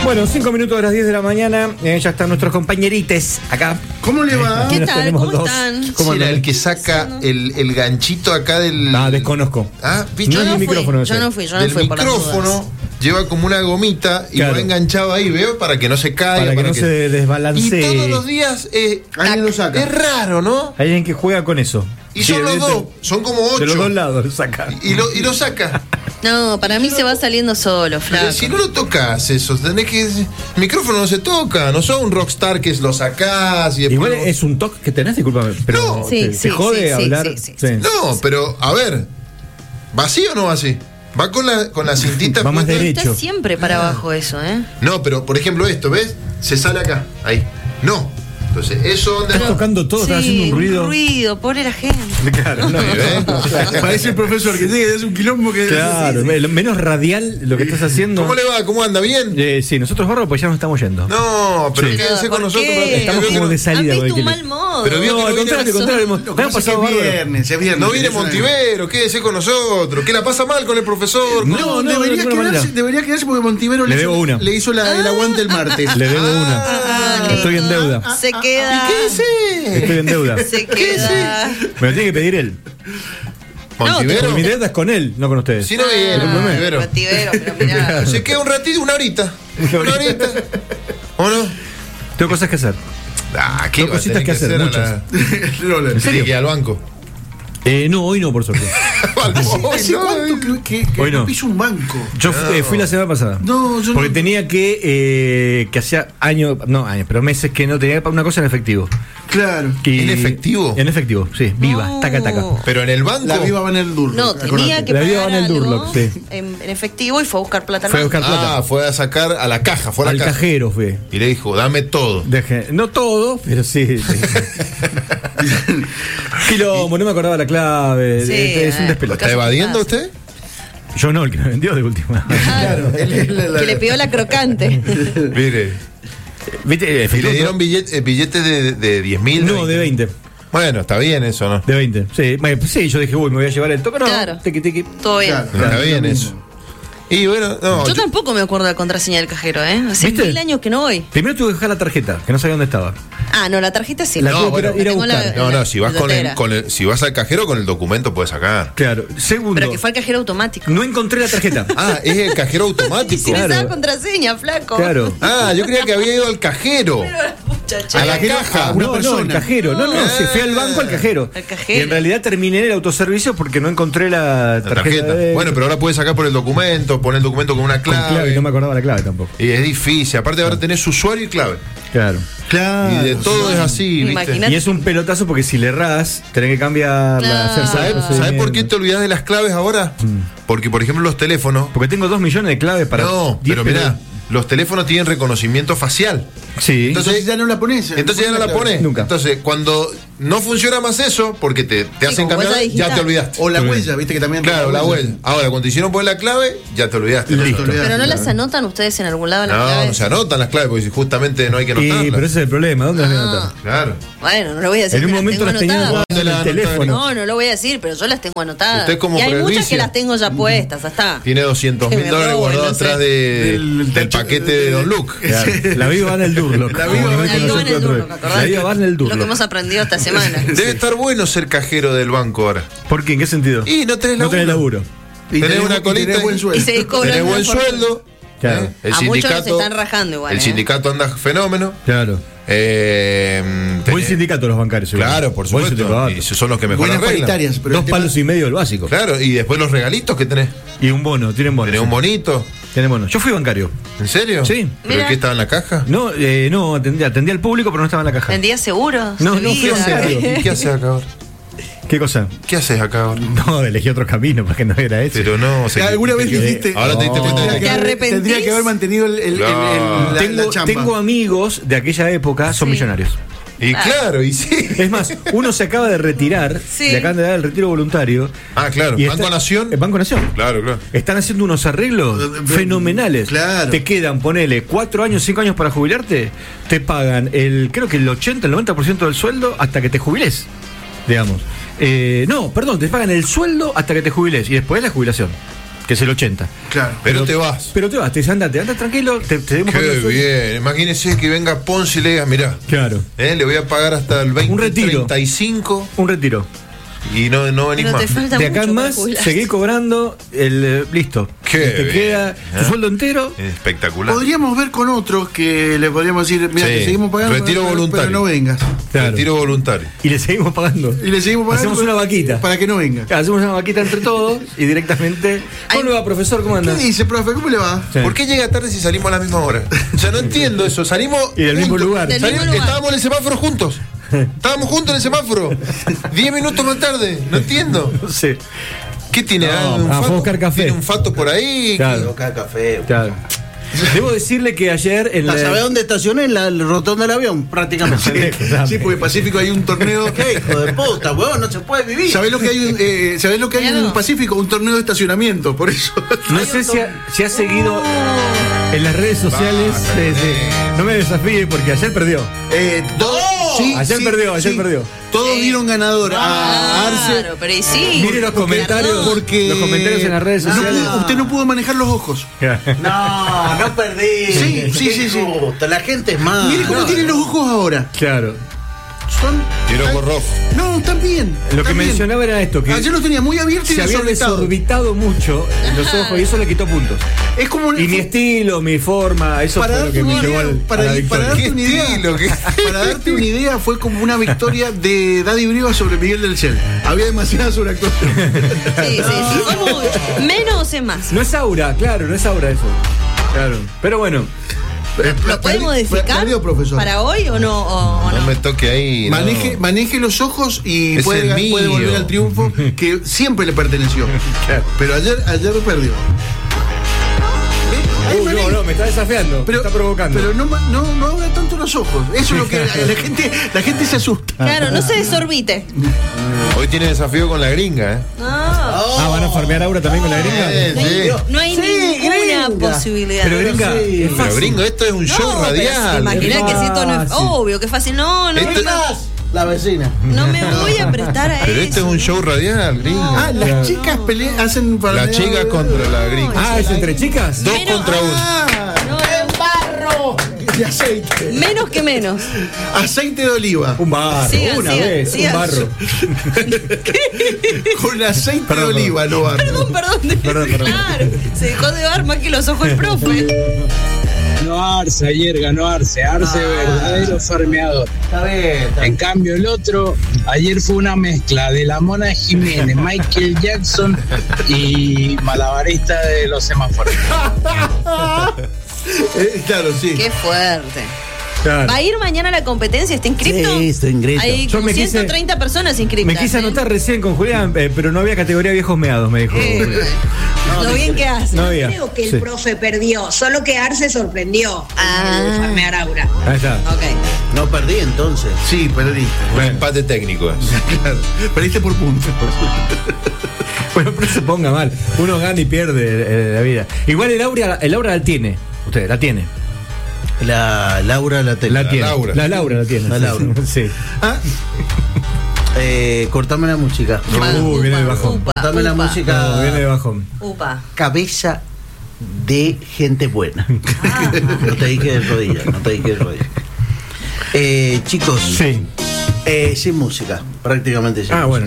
Bueno, 5 minutos de las 10 de la mañana. Ya están nuestros compañerites acá. ¿Cómo le va? ¿Qué tal? ¿Cómo dos. están? ¿Cómo Era andan? el que saca el ganchito acá del... Ah, desconozco. Ah, ¿viste? No es mi micrófono ese. Yo no fui Del por las dudas. micrófono lleva como una gomita y Claro. lo ha enganchado ahí, veo, para que no se caiga. Para que no se desbalancee. Y todos los días Alguien lo saca. es raro, ¿no? Hay alguien que juega con eso. Y son los dos, son como 8. De los dos lados lo saca. Y lo saca. No, para mí se va saliendo solo, Pero flaco. si no lo tocas eso, tenés que... El micrófono no se toca, no sos un rockstar que lo sacás y después... Igual es un toque que tenés, discúlpame. Pero No. Sí, te sí, jode sí, sí, hablar. sí. No, pero a ver, ¿va así o no va así? Va con la cintita Va más puesta. derecho. Está siempre para abajo eso, ¿eh? No, pero por ejemplo esto, ¿ves? Se sale acá, ahí. No. Entonces, eso donde... Estás tocando todo, estás haciendo un ruido. ruido, pobre la gente. Claro, no. Parece el profesor que tiene que hacer un quilombo que. Claro, menos radial lo que estás haciendo. ¿Cómo le va? ¿Cómo anda? ¿Bien? Sí, nosotros barro pues ya nos estamos yendo. No, pero Sí. quédense con ¿Por nosotros. qué? pero- Estamos veo que como no- de Han salida. visto un Guadalquivir. mal modo. Pero vio No, que al no viene contrario, razón. hemos Pasa que pasado es bárbaro. viernes, es viernes. No viene Montivero, quédese con nosotros. ¿Qué la pasa mal con el profesor? No, No, de ninguna manera. debería quedarse porque Montivero Le debo una. le hizo el aguante el martes. Le debo una. Estoy en deuda. Se queda. Estoy en deuda. Se queda. Me lo tiene que pedir él. ¿Montivero? Porque mi deuda es con él, no con ustedes. Si no viene, Montivero. Motivero, pero mirá. Se queda un ratito, una horita. Una horita. ¿O no? Tengo cosas que hacer. Ah, ¿qué Tengo va a cositas tener que hacer, a la- muchas. Tiene que ir al banco. No, hoy no, por suerte. ¿Hace cuánto que Hoy no. piso un banco? Yo fui la semana pasada. No, yo Porque no. tenía que hacía años, pero meses que no tenía una cosa en efectivo. Claro. Y- ¿En efectivo? En efectivo, sí, viva, No. taca, taca. Pero en el banco. La viva va en el Durlo. No, tenía que La vida pagar va en el algo Durlock, sí. en efectivo y fue a buscar plata. Fue a al buscar banco. plata. Fue a sacar a la caja, fue a la Al caja. cajero fue. Y le dijo, dame todo. No todo, pero sí. Quilombo, no me acordaba la clave. Sí, Es un ¿Lo despelote. está evadiendo usted? Yo no, el que me vendió de última. Claro. Que le pidió la crocante. Mire. ¿Viste? ¿Y le Efectivo, dieron billetes de 10.000? No, de 20. Bueno, está bien eso, ¿no? De 20. Sí, sí, yo dije, uy, me voy a llevar el toque. No, Claro. tiqui. Todo bien. Claro. Está bien eso. Y bueno, no. Yo tampoco me acuerdo de la contraseña del cajero, ¿eh? Hace ¿Viste? 1000 años que no voy. Primero tuve que dejar la tarjeta, que no sabía dónde estaba. Ah, no, la tarjeta sí. La No, tuve que bueno, ir a tengo la- buscar. No, si vas billetera. si vas al cajero con el documento puedes sacar. Claro. Segundo, Pero que fue al cajero automático. no encontré la tarjeta. Ah, es el cajero Y automático. si Claro. necesitaba contraseña, flaco. Claro. Ah, yo creía que había ido al cajero. Pero muchacha. A la caja. una No, persona. el cajero. No, sí, fui al banco al cajero. Al cajero. Y en realidad terminé en el autoservicio porque no encontré la La tarjeta. tarjeta. Bueno, pero ahora puedes sacar por el documento, poner el documento con una con clave, clave. y no me acordaba la clave tampoco. Y es difícil. Aparte ahora tenés usuario y clave. Claro. Claro. Y de todo es así, ¿viste? Imagínate. Y es un pelotazo porque si le errás, tenés que cambiar Claro. hacer ¿Sabes por qué te olvidás de las claves ahora? Porque, por ejemplo, los teléfonos. Porque tengo 2 millones de claves para. No, 10 pero mirá, los teléfonos tienen reconocimiento facial. Sí. Entonces ya no la pones. Entonces ya no la pones. Nunca. Entonces, cuando no funciona más eso, porque te hacen como cambiar, huella digital. ya te olvidaste. O la huella, viste que también. Claro, la huella. Ahora, cuando te hicieron poner la clave, ya te olvidaste. Listo. Pero no las anotan ustedes en algún lado las No, claves. no se anotan las claves, porque justamente no hay que Y, anotarlas. pero ese es el problema. ¿Dónde las voy a anotar? Claro. Bueno, no lo voy a decir. En un que momento las las tenía tengo anotadas. ¿Dónde en las el anotaron? teléfono. No, no lo voy a decir, pero yo las tengo anotadas. Usted como y hay muchas Previcia. que las tengo ya puestas, hasta. Tiene 200 Que mil me dólares roben, guardados no sé. atrás del paquete de Don Luke. Claro. La viva va en el Durlock. La viva va en La viva en el Durlock, La acordate. viva va en el Lo que Durlock. hemos aprendido esta semana. Debe estar bueno ser cajero del banco ahora. ¿Por qué? ¿En qué sentido? Y no tenés No tenés laburo. Y Tenés una colita tenés buen y- sueldo. Y seguís cobrando. Tenés buen por- sueldo. Claro. El A muchos nos sindicato. están rajando igual. El sindicato anda fenómeno. Claro. Buen Tenés- sindicato los bancarios. igual. Claro, por Buen supuesto. sindicato. Y esos son los que mejor Buenas arreglan. paritarias. Pero 2 palos y medio el básico. Claro, y después los regalitos que tenés. Y un bono, tienen bono. Tenés un bonito. Tienen bono. Yo fui bancario. ¿En serio? Sí. ¿Pero Mira. qué estaba en la caja? No, atendía al público, pero no estaba en la caja. ¿Vendía seguros? No, de no fui vida? bancario. ¿Y qué haces acá ahora? ¿Qué cosa? ¿Qué haces acá ahora? No, elegí otro camino para que no era ese. Pero no, o sea, ¿Alguna vez que- dijiste? Ahora te diste No. cuenta de ¿Te que. arrepentís? Tendría que haber mantenido No. la chamba. Tengo amigos de aquella época, son Sí. millonarios. Y claro, y sí. Es más, uno se acaba de retirar, Sí. le acaban de dar el retiro voluntario. Ah, claro. y Banco Nación. Banco Nación. Claro, claro. Están haciendo unos arreglos fenomenales. Claro. Te quedan, ponele, 4 años, 5 años para jubilarte. Te pagan creo que el 80, el 90% del sueldo hasta que te jubiles, digamos. No, perdón, te pagan el sueldo hasta que te jubiles y después la jubilación. que es el 80. Claro. Pero te vas. Pero te vas, te dice, andate tranquilo, te demos Qué bien. Imagínese que venga Ponce y le diga, mirá, Claro. le voy a pagar hasta el Un retiro. 2035 Un retiro. y no venís Pero más. te falta De acá mucho en para más, jubilarte. seguí cobrando listo. Qué te bien, queda tu sueldo entero. Espectacular. Podríamos ver con otros que le podríamos decir, mira, Sí. te seguimos pagando, Retiro pero voluntario. no vengas. Claro. Retiro voluntario. Y le seguimos pagando. Y le seguimos pagando. Hacemos una vaquita. Para que no venga. Hacemos una vaquita entre todos y directamente. ¿Cómo le va, profesor? ¿Cómo anda? ¿Qué dice, profe? ¿Cómo le va? Sí. ¿Por qué llega tarde si salimos a la misma hora? O sea, no entiendo eso. Salimos Y del mismo juntos. lugar. Del mismo lugar. Estábamos en el semáforo juntos. Estábamos juntos en el semáforo. 10 minutos más tarde. No entiendo. No sé. ¿Qué tiene? No, ¿Un fue a fato? buscar café. ¿Tiene un fato por ahí? Claro. Boca café. Claro. Debo decirle que ayer en la. ¿Sabés dónde estacioné? En la rotonda del avión, prácticamente. Sí, porque Pacífico hay un torneo. ¿Qué hijo de puta, weón? No se puede vivir. ¿Sabés lo que hay, ¿sabés lo que hay Claro. en Pacífico? Un torneo de estacionamiento, por eso. No sé si ha seguido en las redes sociales. No me desafíe porque ayer perdió. Ayer perdió. Todos dieron ganador a Arce. Claro, pero y sí. Mire los comentarios. Porque Los comentarios en las redes no sociales. usted no pudo manejar los ojos. No perdí. Sí. Puta, la gente es mala. Mire cómo tienen los ojos ahora. Claro. Son. Tiró por rojo. No, están bien. Lo que están bien. mencionaba era esto: que Ayer los tenía muy abiertos y se había desorbitados. desorbitado mucho en los ojos y eso le quitó puntos. Es como una- Y mi estilo, mi forma, eso para fue lo darte que me una llevó idea, a la para victoria. darte ¿Qué una idea, estilo? ¿Qué? para darte una idea, fue como una victoria de Daddy Briva sobre Miguel del Cel. Había demasiada sobreactuación. Sí. Fue menos es más. No es aura, claro, no es aura eso. Claro. Pero bueno, ¿Lo puede modificar Perdió, profesor. para hoy o no? O No no? me toque ahí. no. Maneje los ojos y Es puede, el mío. puede volver al triunfo que siempre le perteneció. Claro. Pero ayer perdió. Ahí maneja. no, me está desafiando, me está provocando. Pero no abra tanto los ojos. Eso es lo que la gente se asusta. Claro, no se desorbite. Hoy tiene desafío con la gringa, No. ¿van a farmear aura también con la gringa? Sí. No hay ninguna posibilidad. Pero gringa, es Pero fácil. gringo, esto es un show No, pero radial. imagina que si esto no es fácil. obvio, que fácil. No La vecina. no me voy a prestar a Pero eso. este es un show radial, gringo. Las chicas hacen para La chica contra la gringa. Ah, ¿es entre chicas? 2 Menos- contra 1. de aceite. Menos que menos. Aceite de oliva. Un barro, Siga, una siga, vez, siga. un barro. Con aceite Perdón, de oliva, no barro. Perdón. Claro, se dejó de dar más que los ojos el profe. Ganó Arce ayer, ganó Arce verdadero farmeador. Está bien. En cambio el otro, ayer fue una mezcla de la Mona Jiménez, Michael Jackson y malabarista de los semáforos. Claro, sí. Qué fuerte. Claro. ¿Va a ir mañana a la competencia? ¿Está inscripto? Sí, estoy inscrito. Hay Yo como me quise- 130 personas inscritas. Me quise anotar recién con Julián, pero no había categoría viejos meados, me dijo. Lo bien que hace. No había. Creo que el Sí. profe perdió, solo que Arce sorprendió al farmear Aura. Ahí está. Ok. No perdí entonces. Sí, perdiste. Un empate técnico es. Claro. Perdiste por puntos. Bueno, pero no se ponga mal. Uno gana y pierde la vida. Igual el aura la tiene. Usted la tiene. La Laura la tengo. La tiene. Laura. La Laura la tiene. La Laura. Sí. Ah, Cortame la música. Viene de bajón. Cortame la música. No, viene de bajón. Upa. Cabeza de gente buena. No te dije de rodillas, no te dije de rodillas. Chicos, Sí. sin música, prácticamente sin Ah, música. bueno.